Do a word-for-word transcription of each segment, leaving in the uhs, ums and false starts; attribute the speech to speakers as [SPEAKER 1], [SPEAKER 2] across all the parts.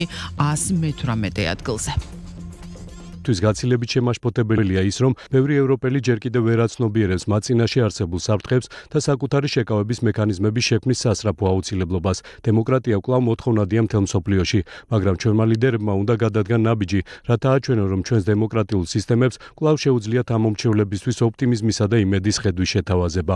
[SPEAKER 1] ას მეთვრამეტე ადგილზე.
[SPEAKER 2] თვის გაცილებით შემაშფოთებელია ის, რომ ბევრი ევროპელი ჯერ კიდევ ვერ აცნობიერებს მათ წინაშე არსებულ საფრთხებს და საკუთარი შეკავების მექანიზმების შექმნის სასწრაფო აუცილებლობას. დემოკრატია კვლავ მოთხოვნადია მთელ მსოფლიოში, მაგრამ ჩვენმა ლიდერებმა უნდა გადადგან ნაბიჯი, რათა აჩვენონ, რომ ჩვენს დემოკრატიულ სისტემებს კვლავ შეუძლიათ ამომრჩევლებისთვის ოპტიმიზმისა და იმედის ხედვის შეთავაზება.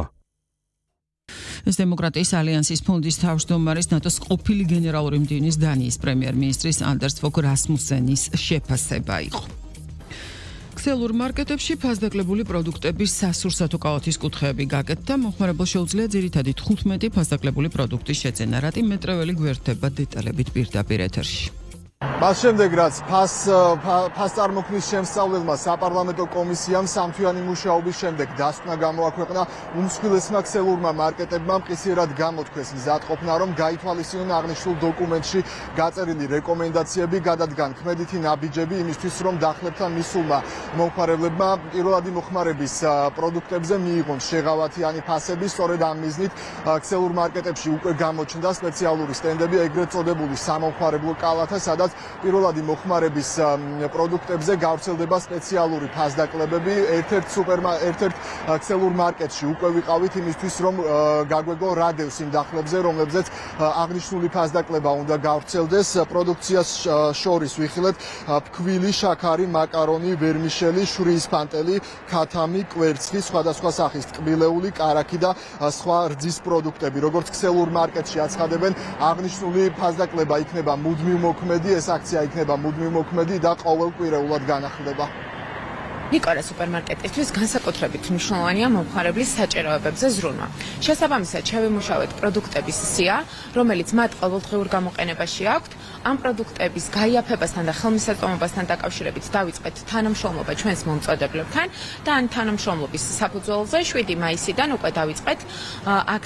[SPEAKER 1] ეს დემოკრატიის ალიანსის ფონდის თავმჯდომარის ნატოს ყოფილი გენერალური მდივნის დანიის პრემიერ-მინისტრის ანდერს ფოგ რასმუსენის შეფასება იყო. ქსელურ მარკეტებში ფასდაკლებული პროდუქტების სასურსათო კალათის კუთხეები გაკეთდა, მომხმარებელს შეუძლია ძირითადი თხუთმეტი ფასდაკლებული პროდუქტის შეძენა, რატი მეტრეველი გვერდდება დეტალებით პირდაპირ ეთერში.
[SPEAKER 3] მას შემდეგ რაც ფას ფას წარმოქმნის შემსწავლელმა საპარლამენტო კომისიამ სამთვიანი მუშაობის შემდეგ დასკვნა გამოაქვეყნა უმსხვილესმა ქსელურმა მარკეტებმა მყისიერად გამოთქვეს მზადყოფნა, რომ გაითვალისწინონ აღნიშნულ დოკუმენტში გაწერილი რეკომენდაციები, გადადგან ქმედითი ნაბიჯები იმისთვის, რომ დახლებთან მისულმა მომხმარებლებმა პირველადი მოხმარების პროდუქტებზე მიიღონ შეღავათიანი ფასები. სწორედ ამ მიზნით ქსელურ მარკეტებში უკვე გამოჩნდა სპეციალური სტენდები, ეგრეთ წოდებული სამომხმარებლო კალათა, სადაც პირველადი მოხმარების პროდუქტებზე გავრცელდება სპეციალური ფასდაკლებები. ერთ-ერთ სუპერმა ერთ-ერთ ქსელურ მარკეტში უკვე ვიყავით იმისთვის, რომ გაგვეგო რადევს იმ დახლებზე, რომლებზეც აღნიშნული ფასდაკლება უნდა გავრცელდეს. პროდუქციას შორის ვიხილეთ ფქვილი, შაქარი, მაკარონი, ვერმიშელი, შვრიის ფანტელი, ქათამი, კვერცხი, სხვადასხვა სახის ტკბილეული, კარაქი და სხვა რძის პროდუქტები. როგორც ქსელურ მარკეტში აცხადებენ, აღნიშნული ფასდაკლება იქნება მუდმივ მოქმედი, ეს აქცია იქნება მუდმივ მოქმედი და ყოველკვირეულად განახლდება.
[SPEAKER 4] ნიკორა სუპერმარკეტისთვის განსაკუთრებით მნიშვნელოვანია მომხმარებლის საჭიროებებზე ზრუნვა. შესაბამისად, შევიმუშავეთ პროდუქტების სია, რომელიც მათ ყოველდღიურ გამოყენებაში აქვთ. ამ პროდუქტების გაიაფებასთან და ხელმისაწვდომობასთან დაკავშირებით დავიწყეთ თანამშრომლობა ჩვენს მომწოდებლებთან და ამ თანამშრომლობის საფუძველზე შვიდი მაისიდან უკვე დავიწყეთ